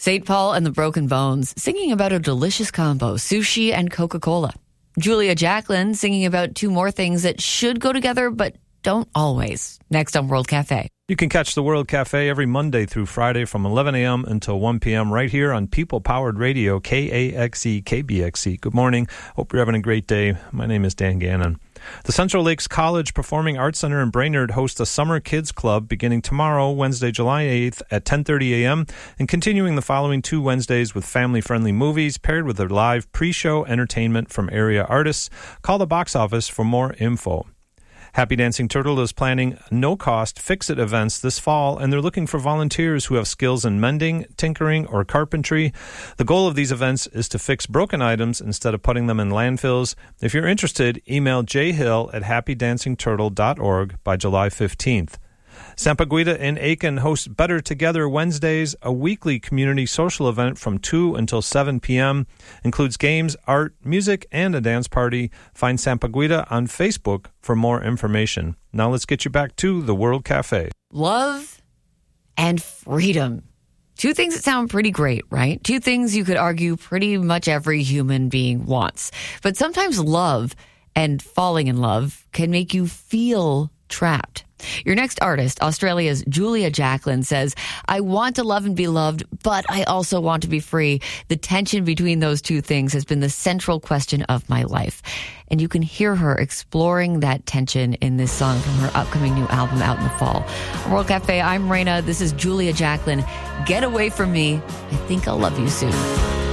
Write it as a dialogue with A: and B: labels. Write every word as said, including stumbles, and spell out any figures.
A: Saint Paul and the Broken Bones singing about a delicious combo, sushi and Coca-Cola. Julia Jacklin singing about two more things that should go together but don't always. Next on World Cafe.
B: You can catch the World Cafe every Monday through Friday from eleven a.m. until one p.m. right here on People-Powered Radio, K A X E, K B X E. Good morning. Hope you're having a great day. My name is Dan Gannon. The Central Lakes College Performing Arts Center in Brainerd hosts a Summer Kids Club beginning tomorrow, Wednesday, July eighth at ten thirty a.m. and continuing the following two Wednesdays with family-friendly movies paired with a live pre-show entertainment from area artists. Call the box office for more info. Happy Dancing Turtle is planning no-cost Fix-It events this fall, and they're looking for volunteers who have skills in mending, tinkering, or carpentry. The goal of these events is to fix broken items instead of putting them in landfills. If you're interested, email jhill at happy dancing turtle dot org by July fifteenth. Sampaguita in Aiken hosts Better Together Wednesdays, a weekly community social event from two until seven p.m. Includes games, art, music, and a dance party. Find Sampaguita on Facebook for more information. Now let's get you back to the World Cafe.
A: Love and freedom. Two things that sound pretty great, right? Two things you could argue pretty much every human being wants. But sometimes love and falling in love can make you feel trapped. Your next artist, Australia's Julia Jacklin, says, I want to love and be loved, but I also want to be free. The tension between those two things has been the central question of my life. And you can hear her exploring that tension in this song from her upcoming new album out in the fall. World Cafe, I'm Raina. This is Julia Jacklin. Get away from me. I think I'll love you soon.